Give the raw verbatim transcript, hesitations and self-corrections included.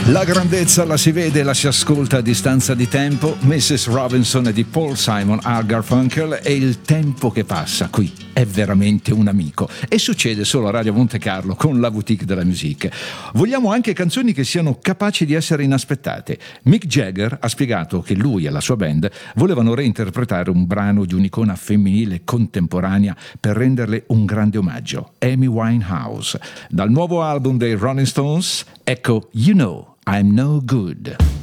La grandezza la si vede e la si ascolta a distanza di tempo. missus Robinson di Paul Simon, Art Garfunkel, e il tempo che passa qui è veramente un amico, e succede solo a Radio Monte Carlo con la boutique della musique. Vogliamo anche canzoni che siano capaci di essere inaspettate. Mick Jagger ha spiegato che lui e la sua band volevano reinterpretare un brano di un'icona femminile contemporanea per renderle un grande omaggio, Amy Winehouse. Dal nuovo album dei Rolling Stones, ecco You Know I'm No Good.